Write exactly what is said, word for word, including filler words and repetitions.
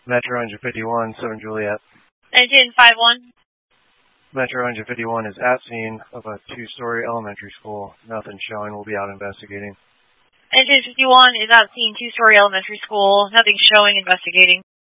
Metro Engine fifty-one, seven Juliet. Engine five one. Metro Engine fifty-one is at scene of a two-story elementary school. Nothing showing. We'll be out investigating. Engine fifty-one is at scene two-story elementary school. Nothing showing. Investigating.